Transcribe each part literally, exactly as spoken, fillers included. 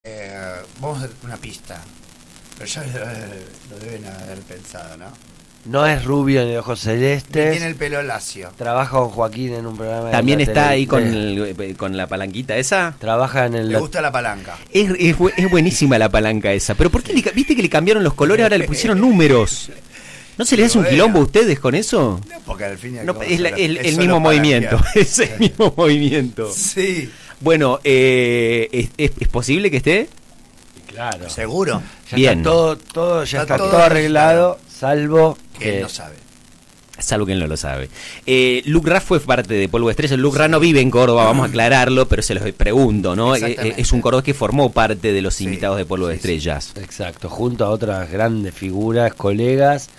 Eh, vamos a hacer una pista. Pero ya lo, lo deben haber pensado, ¿no? No es rubio ni de ojos celestes. Tiene el pelo lacio. Trabaja con Joaquín en un programa. También de la está tele. ahí con, el, con la palanquita esa. Trabaja en el. Le gusta la palanca. Es, es, bu- es buenísima la palanca esa. Pero ¿por qué le, ca- viste que le cambiaron los colores? Ahora le pusieron números. ¿No se les hace un Bueno. quilombo a ustedes con eso? No, porque al fin y al No, cabo es la- solo- el, es el solo mismo para movimiento. limpiar. Es el mismo movimiento. Sí, Bueno, eh, ¿es, es, es posible que esté? Claro. seguro. Ya Bien. Está todo, todo, ya Está está, todo todo arreglado, salvo Que que. él no sabe. Salvo que él no lo sabe. Eh, Luke Raff fue parte de Polvo de Estrella. Luke Raff no vive en Córdoba, vamos a aclararlo, pero se los pregunto, ¿no? Eh, Exactamente. Es un cordobés que formó parte de los Sí, invitados de Polvo de sí, sí. Estrellas. Exacto, junto a otras grandes figuras, colegas.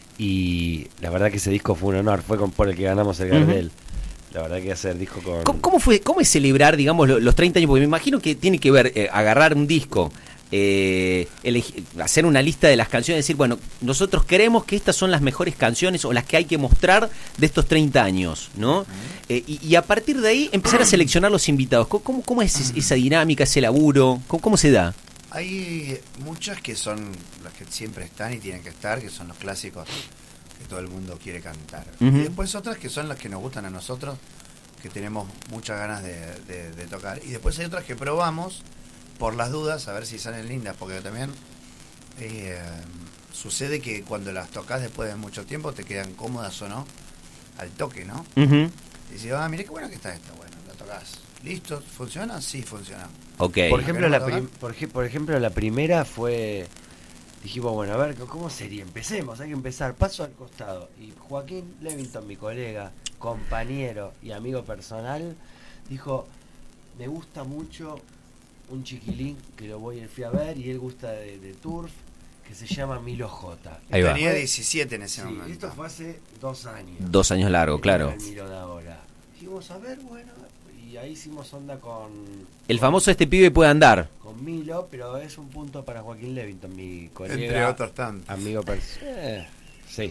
Y la verdad que ese disco fue un honor. Fue con, por el que ganamos el Gardel. La verdad que hacer disco con. ¿Cómo, cómo fue, cómo es celebrar, digamos, lo- los treinta años? Porque me imagino que tiene que ver eh, agarrar un disco, eh, elegi- hacer una lista de las canciones, decir, bueno, nosotros creemos que estas son las mejores canciones o las que hay que mostrar de estos treinta años, ¿no? Eh, y, y a partir de ahí empezar a seleccionar los invitados. ¿Cómo, cómo, cómo es es- esa dinámica, ese laburo? ¿Cómo, cómo se da? Hay muchas que son las que siempre están y tienen que estar, que son los clásicos que todo el mundo quiere cantar. Ujú. Y después otras que son las que nos gustan a nosotros, que tenemos muchas ganas de, de- de tocar. Y después hay otras que probamos por las dudas, a ver si salen lindas, porque también eh, sucede que cuando las tocas después de mucho tiempo te quedan cómodas o no, al toque, ¿no? Ujú. Y dices, ah, mire qué buena que está esta, bueno, la tocas. ¿Listo? ¿Funciona? Sí, funciona. Ok. Por ejemplo, ¿Queremos la tocar? prim- por, ej- por ejemplo, la primera fue. Dijimos, bueno, a ver, ¿cómo sería? Empecemos, hay que empezar. Paso al costado. Y Joaquín Levington, mi colega, compañero y amigo personal, dijo: me gusta mucho un chiquilín que lo voy a fui a ver y él gusta de, de Turf, que se llama Milo J. Ahí va. Tenía diecisiete en ese Sí, momento. esto fue hace dos años. Dos años largo, Él claro. era el Milo de ahora. Dijimos, a ver, bueno, y ahí hicimos onda con. El con- famoso Este Pibe Puede Andar. con Milo, pero es un punto para Joaquín Levington, mi colega. Entre otros tantos. Amigo pers- eh, sí.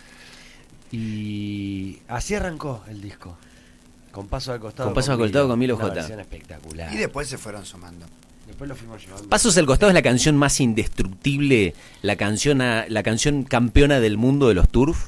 Y así arrancó el disco. Con Paso al Costado. Con Paso al Costado con Milo Una J. versión espectacular. Y después se fueron sumando. Después lo fuimos llevando. Pasos al Costado es la canción más indestructible, la canción, a- la canción campeona del mundo de los Turf.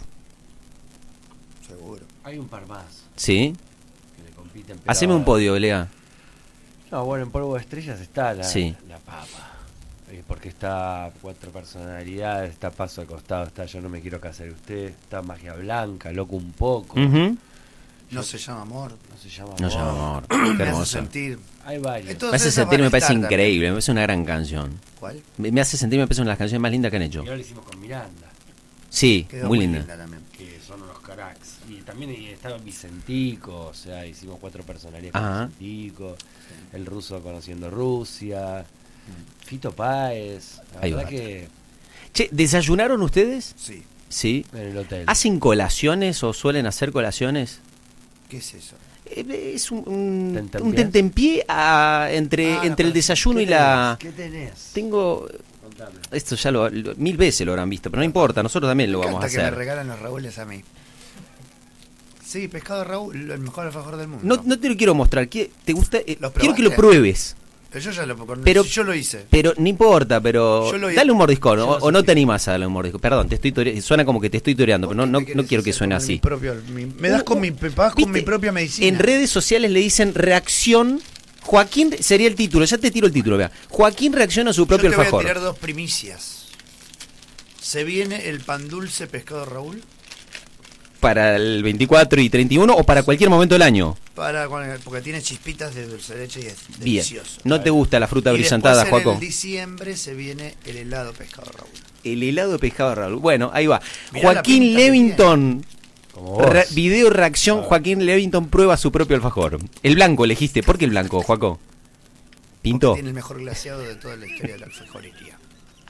Seguro. Hay un par más ¿Sí? que le compiten. pero- Haceme un podio, Lea. No, bueno, en Polvo de Estrellas está la, Sí. la papa. Eh, Porque está Cuatro Personalidades, está Paso al Costado, está Yo no me quiero casar de usted, está Magia Blanca, Loco un poco. Ujú. No se llama amor. No se llama No se llama Amor. amor. Qué Me hace hermoso. sentir. Hay varios. Entonces, Me hace esas sentir, van a me parece estar increíble, me parece una gran canción. también. ¿Cuál? Me me hace sentir, me parece una de las canciones más lindas que han hecho. Y ahora lo hicimos con Miranda, Sí, Quedó muy linda. también. que son unos cracks. Y también estaba Vicentico, o sea, hicimos Cuatro Personalidades con Ajá. Vicentico, el ruso conociendo Rusia, Fito Páez. La Ahí verdad va. que Che, ¿desayunaron ustedes? Sí. Sí. en el hotel. ¿Hacen colaciones o suelen hacer colaciones? ¿Qué es eso? Eh, Es un, un, ¿Tentempié? un tentempié a- entre, Ah, entre el para- desayuno ¿Qué y la... tenés? ¿Qué tenés? Tengo... Contame. Esto ya lo, lo- mil veces lo habrán visto, pero no importa, nosotros también lo Me vamos a encanta que me hacer. regalan los Raúles a mí. Sí, pescado Raúl, el mejor alfajor del mundo. No, no te lo quiero mostrar, ¿qué- ¿te gusta? Eh, ¿Lo quiero que lo probaste? pruebes, Pero yo ya lo con- Pero- yo lo hice. pero no importa, pero Yo lo- dale un mordiscón, yo o, lo o no sé. te animas a darle un mordiscón. Perdón, te estoy tore- suena como que te estoy toreando, pero no, ¿Por qué no, te no querés quiero que hacer suene con mi así. propio- mi- me das con mi, me pagas con ¿Viste? mi propia medicina. En redes sociales le dicen reacción. Joaquín sería el título, ya te tiro el título, vea. Joaquín reacciona a su Yo propio te voy a alfajor. tirar dos primicias. Se viene el pan dulce pescado Raúl Para el veinticuatro y treinta y uno o para cualquier momento del año. para porque tiene chispitas de dulce de leche y es Bien. delicioso. ¿No te gusta la fruta Y brillantada, después en Joaco? el diciembre se viene el helado pescado Raúl. El helado de pescado Raúl. Bueno, ahí va. Mirá la Joaquín pinta que Levington. Como vos. Re- video reacción. Ah. Joaquín Levington prueba su propio alfajor. El blanco elegiste. ¿Por qué el blanco, Joaco? Porque ¿Pintó? tiene el mejor glaseado de toda la historia de la alfajorería.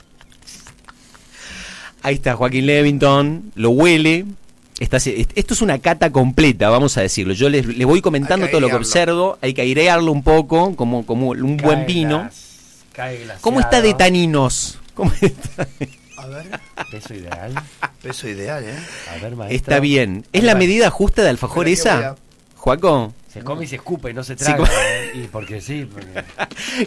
Ahí está Joaquín Levington. Lo huele. Está- esto es una cata completa, vamos a decirlo. Yo les, les voy comentando Hay que todo lo que airearlo. observo. Hay que airearlo un poco, como, como un buen Cae vino. glas- cae glaseado. ¿Cómo está de taninos? ¿Cómo está? A ver, Peso ideal. peso ideal, ¿eh? A ver, maestro. Está bien. ¿Es Ahí la va. medida justa de alfajor Espera que voy esa? a- Joaco. Se come y se escupe y no se Sí, traga. co- ¿eh? Y porque sí. Porque...